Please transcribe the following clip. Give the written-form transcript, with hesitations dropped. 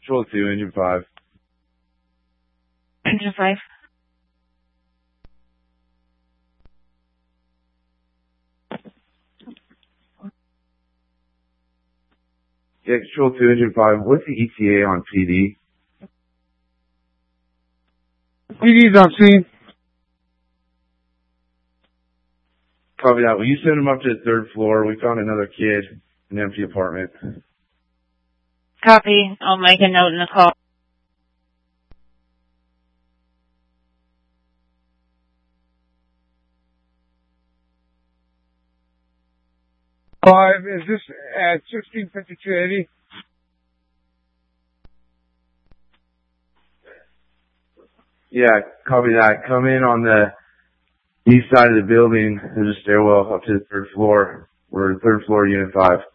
Control 2, Engine 5. Engine 5. Yeah, Control 2, Engine 5. What's the ETA on PD? PD's on scene. Copy that. Will you send him up to the 3rd floor? We found another kid in an empty apartment. Copy. I'll make a note in the call. Is this at 165280? Yeah, copy that. Come in on the east side of the building. There's a stairwell up to the 3rd floor. We're 3rd floor, Unit 5.